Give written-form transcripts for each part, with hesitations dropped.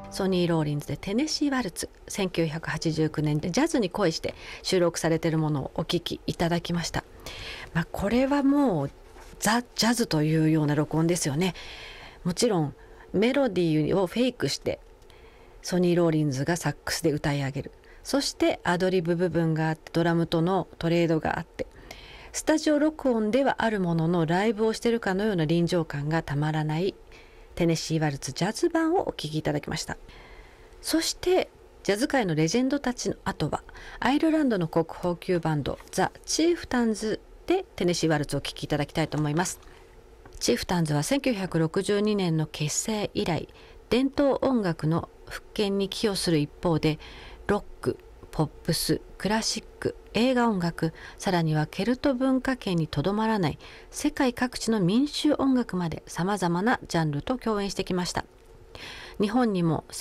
ソニー・ローリンズでテネシー・ワルツ、1989年でジャズに恋して収録されているものをお聴きいただきました。これはもうザ・ジャズというような録音ですよね。もちろんメロディーをフェイクしてソニー・ローリンズがサックスで歌い上げる。そしてアドリブ部分があって、ドラムとのトレードがあって、スタジオ録音ではあるもののライブをしているかのような臨場感がたまらないテネシー・ワルツジャズ版をお聴きいただきました。そしてジャズ界のレジェンドたちの後はアイルランドの国宝級バンドザ・チーフタンズでテネシー・ワルツをお聴きいただきたいと思います。チーフタンズは1962年の結成以来、伝統音楽の復権に寄与する一方で、ロック、ポップス、クラシック、映画音楽、さらにはケルト文化圏にとどまらない世界各地の民衆音楽まで様々なジャンルと共演してきました。日本にも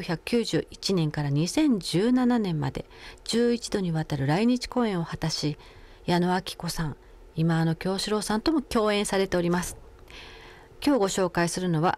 1991年から2017年まで11度にわたる来日公演を果たし、矢野顕子さん、今野京志郎さんとも共演されております。今日ご紹介するのは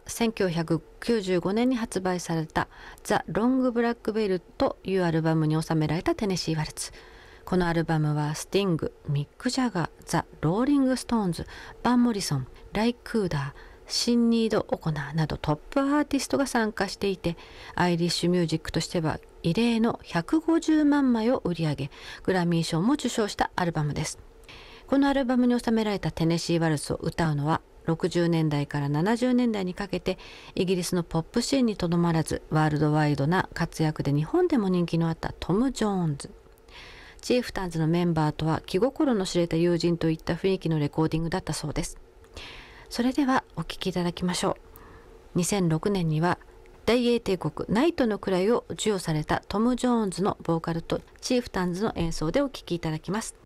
1995年に発売されたザ・ロング・ブラック・ベルというアルバムに収められたテネシー・ワルツ。このアルバムはスティング、ミック・ジャガー、ザ・ローリング・ストーンズ、バン・モリソン、ライ・クーダー、シンニード・オコナーなどトップアーティストが参加していて、アイリッシュミュージックとしては異例の150万枚を売り上げ、グラミー賞も受賞したアルバムです。このアルバムに収められたテネシー・ワルツを歌うのは60年代から70年代にかけてイギリスのポップシーンにとどまらずワールドワイドな活躍で日本でも人気のあったトム・ジョーンズ。チーフタンズのメンバーとは気心の知れた友人といった雰囲気のレコーディングだったそうです。それではお聴きいただきましょう。2006年には大英帝国ナイトの位を授与されたトム・ジョーンズのボーカルとチーフタンズの演奏でお聴きいただきます。